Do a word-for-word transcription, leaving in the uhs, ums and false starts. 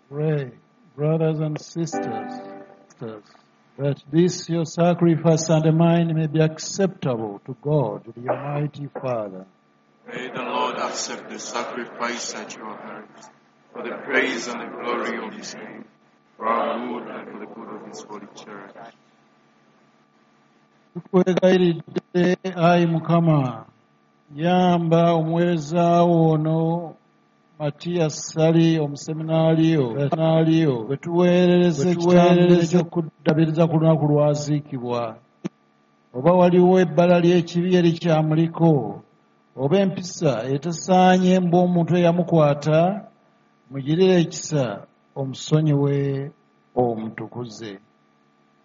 Pray, brothers and sisters, that this your sacrifice and mine may be acceptable to God, the Almighty Father. May the Lord accept the sacrifice at your hands for the praise and the glory of his name, for our good and for the good of his holy church. Tukwegayiridde, Ayi Mukama, yamba omuweereza wo ono Matias Sali omuseminaaliyo bwe tuweerereza ekitambo eky'okuddabiriza ku lunaku lwaziikibwa. Oba waliwo ebbala ly'ekibi erikyamuliko, oba empisa etasaanye mbu omuntu eyamukwata, mugirire ekisa omusonyiwe omutukuze.